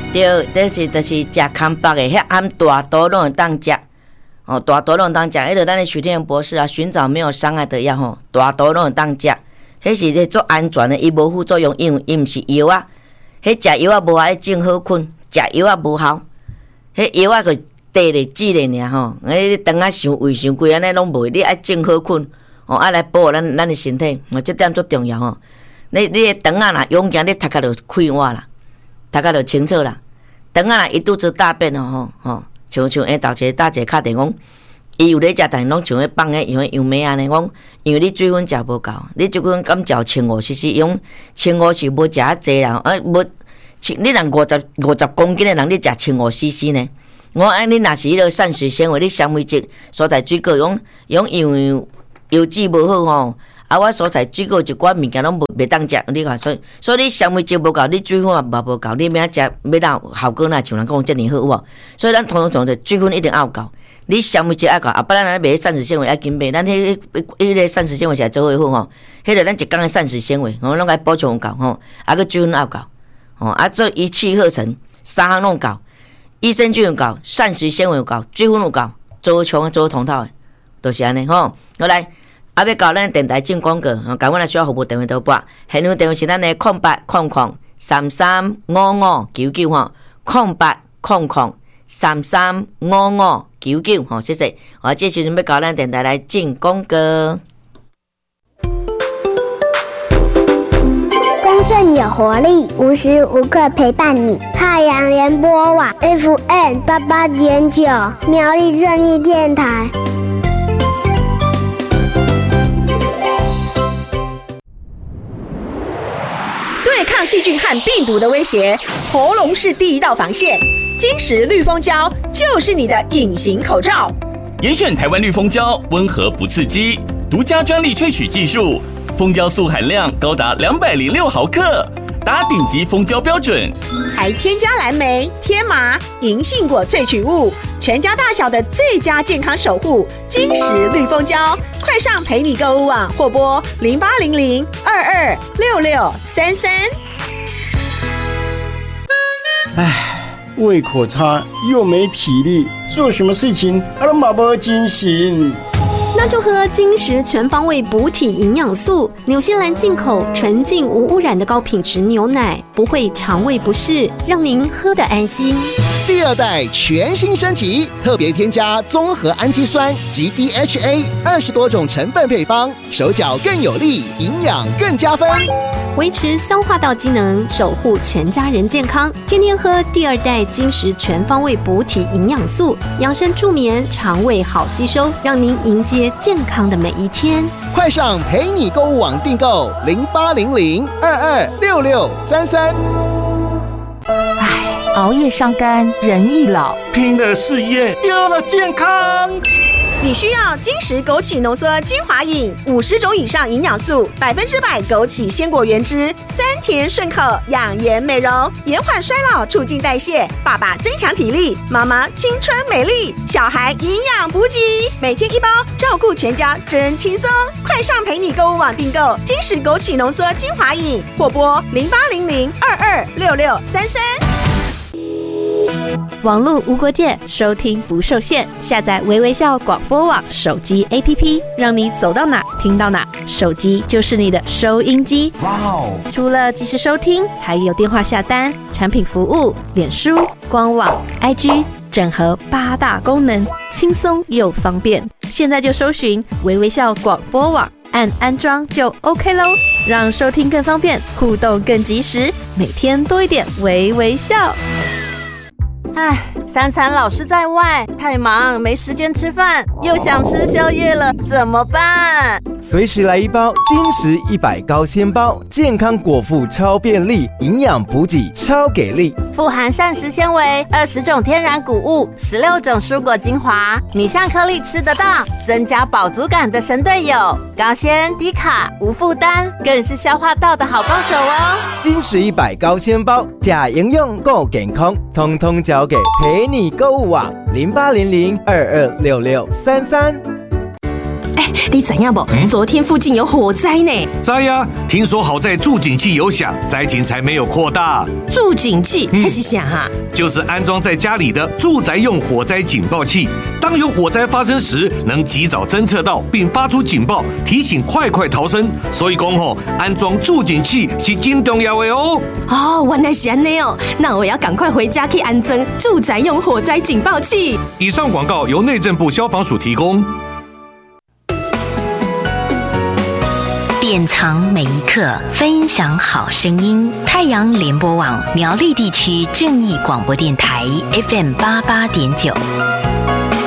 对，就是食康北的，遐含大多拢会当食。哦，大多拢当食，迄个咱的许天元博士啊，寻找没有伤害的药吼，大多拢会当食。迄是咧做安全的，伊无副作用，因为伊毋是药啊。迄食药啊无效，正好困；食药啊无效，迄药啊个地咧止咧尔吼。迄肠啊伤胃伤贵安尼拢袂，你爱正好困，哦，爱来保护咱的身体，哦，这点足重要吼。你的肠啊若勇敢，你头壳就开换啦，头壳就清楚啦。肠啊若一肚子大便吼，像下昼一打一敲电讲，伊有咧食，但拢像咧放咧样咩安尼讲，因为你水分食无够，你即款敢食150cc，用150无食啊济啦，无你若50公斤的人，你食150cc呢？我你若是迄个膳食纤维，你纤维质所在水果用因为油脂无好吼，我所在水果一寡物件拢袂当食，你看所以你纤维质无够，你水分也无够，你明仔食要当效果哪像人讲遮尔好有无？所以咱通常就水分一定要够，你纤维质要够，不然咱买膳食纤维要紧买，咱迄个膳食纤维是做伙好吼，迄个咱一工的膳食纤维，拢该补充够吼，个水分要够，做一气呵成，三项拢够，益生菌有够，膳食纤维有够，水分有够，做同套的，就是安尼吼。好来。要搞咱电台进广告，甲阮来需要服务电话都拨，现场电话是咱的0800335599吼，0800335599吼，谢谢。我这时阵要搞咱电台来进广告。 丰盛有活力，无时无刻陪伴你。太阳联播网 FM88.9，苗栗正义电台。 对抗细菌和病毒的威胁，喉咙是第一道防线。金石绿蜂胶就是你的隐形口罩。 严选台湾绿蜂胶，温和不刺激，独家专利萃取技术，蜂胶素含量高达206毫克，达顶级蜂胶标准。 还添加蓝莓、天麻、银杏果萃取物，全家大小的最佳健康守护。金石绿蜂胶，快上陪你购物网或拨0800226633。 胃口差又没体力，做什么事情都没精神。 那就喝金石全方位补体营养素，纽西兰进口纯净无污染的高品质牛奶，不会肠胃不适，让您喝得安心。 第二代全新升级，特别添加综合氨基酸及 DHA 20多种成分配方，手脚更有力，营养更加分， 维持消化道机能，守护全家人健康。天天喝第二代金石全方位补体营养素，养生助眠，肠胃好吸收，让您迎接健康的每一天。 快上陪你购物网订购0800226633。 熬夜伤肝，人易老； 拼了事业，丢了健康。 你需要金石枸杞浓缩精华饮，50种以上营养素，100%枸杞鲜果原汁，酸甜顺口，养颜美容，延缓衰老，促进代谢。爸爸增强体力，妈妈青春美丽，小孩营养补给，每天1包，照顾全家真轻松。快上陪你购物网订购金石枸杞浓缩精华饮，或拨0800226633。 网络无国界，收听不受限。下载微微笑广播网手机 APP， 让你走到哪听到哪，手机就是你的收音机。哇哦！除了即时收听，还有电话下单、产品服务、脸书、官网、IG， 整合8大功能，轻松又方便。现在就搜寻微微笑广播网，按安装就 OK 咯，让收听更方便，互动更及时，每天多一点微微笑。 三餐老是在外，太忙没时间吃饭，又想吃宵夜了，怎么办？ 随时来一包金石100高纤包，健康果腹超便利，营养补给超给力， 富含膳食纤维、20种天然谷物、16种蔬果精华，米香颗粒吃得到，增加饱足感的神队友。高纤、低卡、无负担，更是消化道的好帮手哦。 金石100高纤包，假营养够健康，通通交给陪你购物网0800226633。 你知影不？昨天附近有火灾呢。 知呀，听说好在助警器有响，灾情才没有扩大。 助警器那是啥啊？ 就是安装在家里的住宅用火灾警报器，当有火灾发生时，能及早侦测到并发出警报，提醒快逃生。所以讲安装助警器是真重要的哦。 原来是这样哦，那我要赶快回家去安装住宅用火灾警报器。 以上广告由内政部消防署提供。 典藏每一刻，分享好声音。太阳联播网苗栗地区正义广播电台 FM88.9。